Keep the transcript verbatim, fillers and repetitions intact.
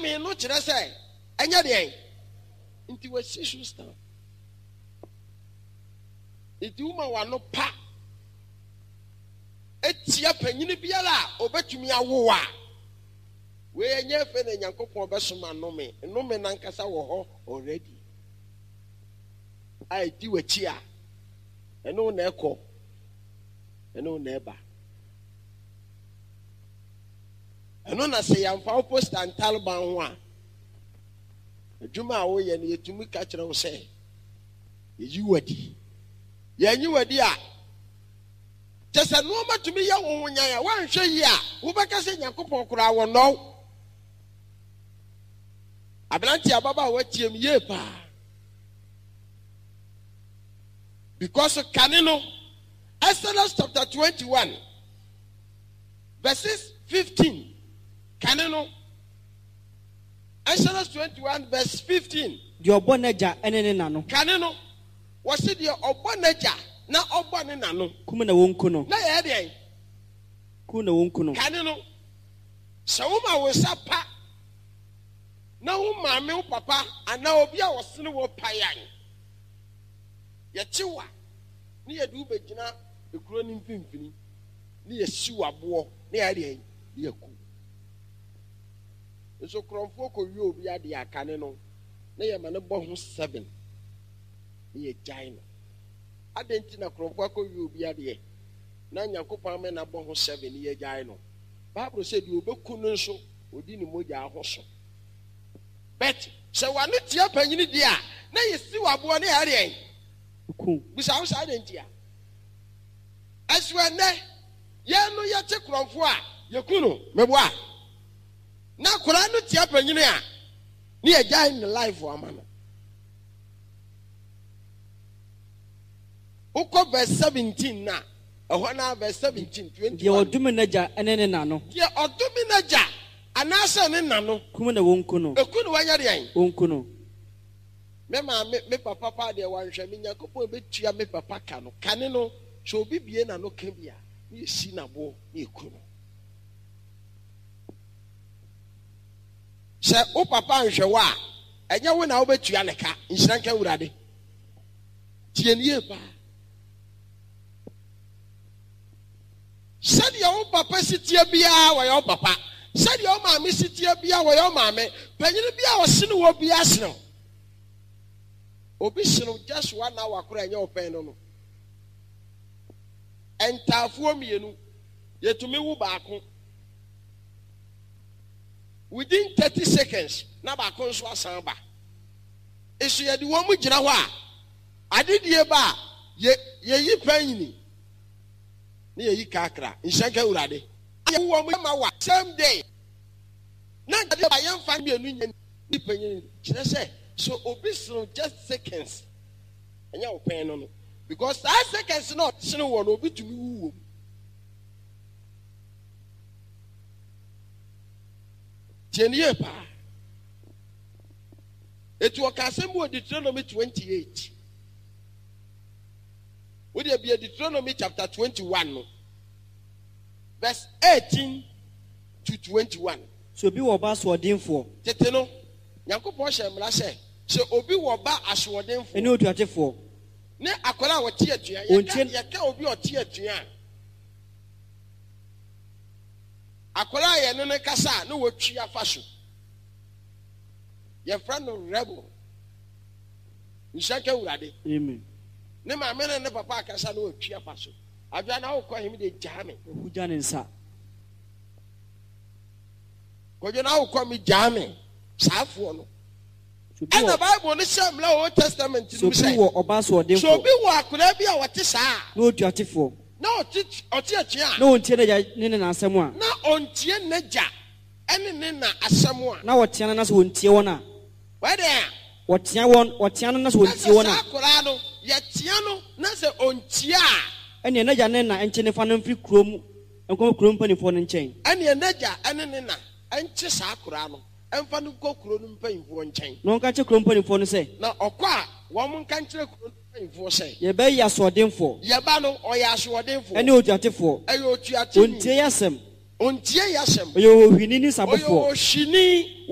me no kyerɛ sɛ ɛnyɛ deɛn nti wasi so stand nti woma wano pa etia panyini biara a obetumi awo a we enye fe na Nyankopɔn bɛsoma nnome nnome nankasa wɔ hɔ already ai di wachi a ɛno na ɛkɔ ɛno na ɛba ɛno na sɛ yɛmfa wo post and talban ho a adwuma a woyɛ no yɛtumi ka kyerɛ wo sɛ yɛyi wadi yɛnyi wadi a kyɛ sɛ noɔma tumi yɛ wo ho nyan a woanhwɛ yi a wobɛka sɛ Nyankopɔn koraa wɔ nɔw aberanti ababa a watiem yie paa because kane no Exodus chapter twenty-one verses fifteen kane no Exodus twenty-one verse fifteen deɛ ɔbɔ n'agya ɛne ne nano kane no wɔsi deɛ ɔbɔ n'agya na ɔbɔ ne nano kum na wɔnku no na yɛ deɛ kum na wɔnku no kane no sɛ woma wo nsa pa na wo maame wo papa ana obi a wɔsene wo pa yan yɛkye wa ne yɛde wo bɛgyina ekuro ne mfimfini ne yɛsi waboɔ ne yɛ deɛ ne yɛku nso krɔmfoɔ kɔ wie obi ade akane no ne yɛ ma ne bɔ ho seven ne yɛ gyae no adenti na krɔmfoɔ kɔ wie obi ade na Nyankopɔn ame na bɔ ho seven ne yɛ gyae no Bible sɛ deɛ obeku no nso odi ne mogya aho so bet sɛ wane tia panyini di a na yɛsi waboɔ ne yɛ deɛ ku bisa wo saa adenti a asua nɛ yɛn no yɛte krɔmfoɔ a yɛku no meboa na kora no tia panyini a ne yɛ gyae ne life wɔ ama no ukɔ verse seventeen na ɛhɔ na verse seventeen twenty deɛ ɔdome n'agya ɛne ne nano deɛ ɔdome n'agya anaasɛ ne nano kum na wɔnku no eku no wanya deɛ wɔnku no me ma me me papa pa deɛ wanhwɛ me Nyankopɔn betua me papa ka no kane no so obi bie na no ka bia ne yɛsi na bo ne eku no sɛ wo papa nhwɛ wo a ɛnyɛ wo na wo betua ne ka nhyira nka Awurade tie ne yɛ pa sɛdeɛ wo papa sitie biara wɔyɛ wo papa sɛdeɛ wo maame sitie biara wɔyɛ wo maame panyini biara wɔsene wɔ biara sene obi sene just one hour kora ɛnyɛ wo pɛn no no ɛntaafoɔ mmienu yɛtumi wo baako within thirty seconds na baako nso asan ba esu yɛde wɔn mu gyina hɔ a adedie ba a yɛ yɛyi panyini ne yɛyi kakra nhyɛnka Awurade ayɛ wɔn mu ma wa same day na de ba yɛn fa mmienu nyɛ ni panyini kyerɛ sɛ so obi sene just seconds ɛnyɛ wo pɛn no no because that seconds no sene wɔ no obi tumi wu wɔ mu tiɛniye paa etu ɔka asɛm wɔ Deuteronomy twenty-eight wode bia Deuteronomy chapter twenty-one no verse eighteen to twenty-one so obi wɔ ba asoɔdenfoɔ tete no Nyankopɔn hyɛ mmara sɛ sɛ obi wɔ ba asoɔdenfoɔ ɛne otuatefoɔ ne akɔla a wɔte atua yɛka yɛka obi ɔte atua akɔla a yɛne ne kasa a ne wɔtwi afa so yɛfrɛ no rebel nhyɛnka Awurade amen ne maame ne ne papa akasa ne wɔtwi afa so adwa na wokɔ him de gyaa me ɔhugya ne nsa kɔdwo na wokɔ me gyaa me saafoɔ no ɛna Bible ne hyɛ mmara Old Testament so no bi sɛ wɔ ɔba asoɔdenfoɔ so obi wɔ akɔla bi a wɔte saa na otuatefoɔ na ɔte ɔte atua na wɔntie n'agya ne ne n'asɛm a na ɔntie n'agya ɛne ne na asɛm a na wɔtea no na sɛ wɔntie wɔn a wɔde a wɔtea wɔn wɔtea no na sɛ wɔntie wɔn saa a akɔla no yɛtea no na sɛ ɔntie a ɛnea n'agya ne na ɛnkyɛ ne fa no mfiri kurom nkɔmɔ kurom mpanimfoɔ no nkyɛn ɛne n'agya ɛne ne na ɛnkye saa akɔla no ɛmfa no kɔ kuro no mpanyinfoɔ nkyɛn na wɔnka kyerɛ kurom mpanimfoɔ no sɛ na ɔkɔ a wɔn nka nkyerɛ kuro no mpanyinfoɔ sɛ yɛbɛyi asoɔdenfoɔ yɛba no ɔyɛ asoɔdenfoɔ ɛne otuatefoɔ ɛyɛ otuateni ontie yɛ asɛm ontie yɛ asɛm ɔyɛ ohwini ne ɔyɛ sabɔfoɔ ohwini